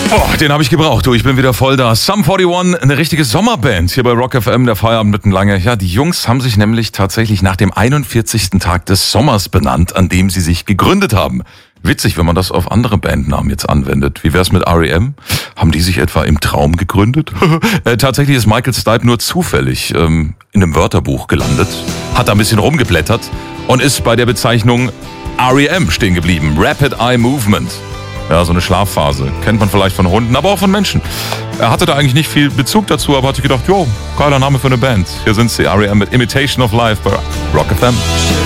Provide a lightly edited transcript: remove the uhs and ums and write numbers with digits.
Oh, den habe ich gebraucht. Du, ich bin wieder voll da. Sum 41, eine richtige Sommerband hier bei Rock FM, der Feierabend mittenlange. Ja, die Jungs haben sich nämlich tatsächlich nach dem 41. Tag des Sommers benannt, an dem sie sich gegründet haben. Witzig, wenn man das auf andere Bandnamen jetzt anwendet. Wie wär's mit R.E.M.? Haben die sich etwa im Traum gegründet? Tatsächlich ist Michael Stipe nur zufällig in einem Wörterbuch gelandet, hat da ein bisschen rumgeblättert und ist bei der Bezeichnung R.E.M. stehen geblieben. Rapid Eye Movement. Ja, so eine Schlafphase. Kennt man vielleicht von Hunden, aber auch von Menschen. Er hatte da eigentlich nicht viel Bezug dazu, aber hat sich gedacht, jo, geiler Name für eine Band. Hier sind sie, R.E.M. mit Imitation of Life bei Rock FM.